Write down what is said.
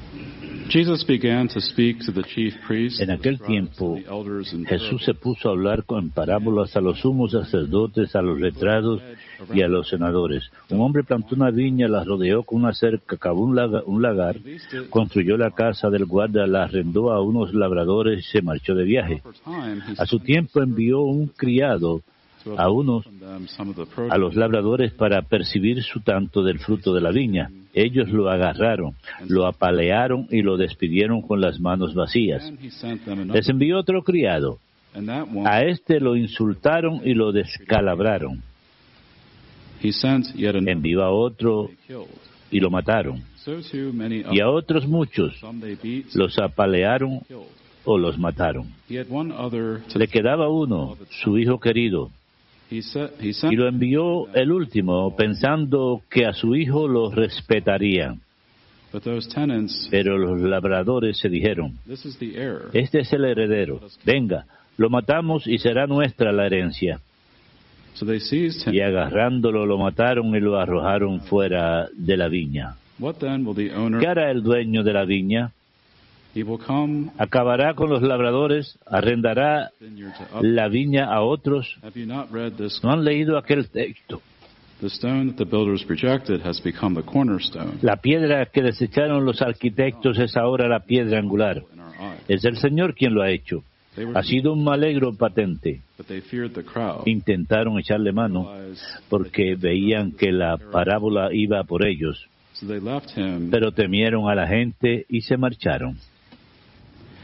En aquel tiempo, Jesús se puso a hablar con parábolas a los sumos sacerdotes, a los letrados y a los senadores. Un hombre plantó una viña, la rodeó con una cerca, cavó un lagar, construyó la casa del guarda, la arrendó a unos labradores y se marchó de viaje. A su tiempo envió un criado a los labradores para percibir su tanto del fruto de la viña. Ellos lo agarraron, lo apalearon y lo despidieron con las manos vacías. Les envió otro criado. A este lo insultaron y lo descalabraron. Envió a otro y lo mataron. Y a otros muchos los apalearon o los mataron. Le quedaba uno, su hijo querido. Y lo envió el último, pensando que a su hijo lo respetaría. Pero los labradores se dijeron, este es el heredero, venga, lo matamos y será nuestra la herencia. Y agarrándolo lo mataron y lo arrojaron fuera de la viña. ¿Qué hará el dueño de la viña? Acabará con los labradores, arrendará la viña a otros. ¿No han leído aquel texto? La piedra que desecharon los arquitectos es ahora la piedra angular. Es el Señor quien lo ha hecho. Ha sido un maligno patente. Intentaron echarle mano porque veían que la parábola iba por ellos, pero temieron a la gente y se marcharon.